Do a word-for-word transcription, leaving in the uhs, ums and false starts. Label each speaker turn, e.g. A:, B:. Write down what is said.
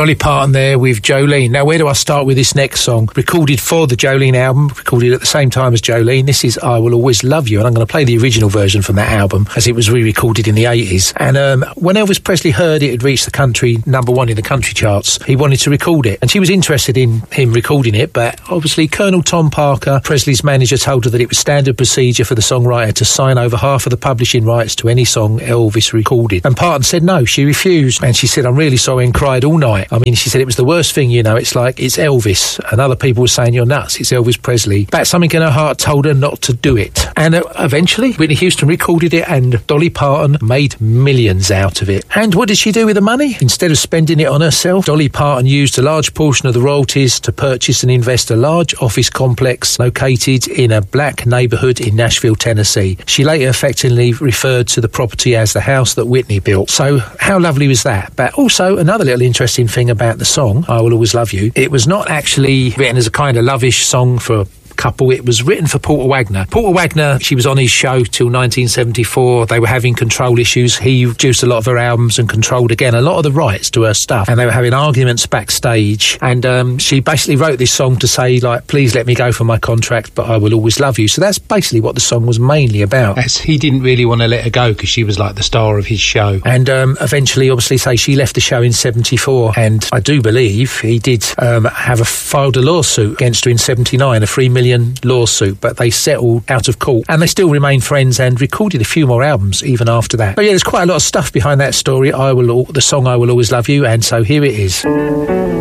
A: Dolly Parton there with Jolene. Now, where do I start with this next song? Recorded for the Jolene album, recorded at the same time as Jolene. This is I Will Always Love You, and I'm going to play the original version from that album as it was re-recorded in the eighties. And um, when Elvis Presley heard it had reached the country number one in the country charts, he wanted to record it. And she was interested in him recording it, but obviously Colonel Tom Parker, Presley's manager, told her that it was standard procedure for the songwriter to sign over half of the publishing rights to any song Elvis recorded. And Parton said no, she refused. And she said, I'm really sorry, and cried all night. I mean, she said it was the worst thing, you know, it's like, it's Elvis. And other people were saying, you're nuts, it's Elvis Presley. But something in her heart told her not to do it. And uh, eventually, Whitney Houston recorded it, and Dolly Parton made millions out of it. And what did she do with the money? Instead of spending it on herself, Dolly Parton used a large portion of the royalties to purchase and invest a large office complex located in a black neighbourhood in Nashville, Tennessee. She later effectively referred to the property as the house that Whitney built. So how lovely was that? But also, another little interesting thing about the song, I Will Always Love You, it was not actually written as a kind of lovish song for couple. It was written for Porter Wagner. Porter Wagner, she was on his show till nineteen seventy-four. They were having control issues. He produced a lot of her albums and controlled, again, a lot of the rights to her stuff. And they were having arguments backstage. And um, she basically wrote this song to say, like, please let me go for my contract, but I will always love you. So that's basically what the song was mainly about.
B: As he didn't really want to let her go because she was like the star of his show.
A: And um, eventually, obviously, say she left the show in seventy-four. And I do believe he did um, have a filed a lawsuit against her in seventy-nine, a three million lawsuit, but they settled out of court, and they still remain friends and recorded a few more albums even after that. But yeah, there's quite a lot of stuff behind that story. I will, the song I Will Always Love You, and so here it is.